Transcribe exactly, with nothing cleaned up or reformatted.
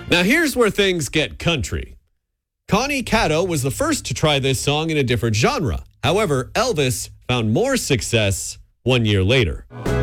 Now here's where things get country. Connie Cato was the first to try this song in a different genre. However, Elvis found more success one year later.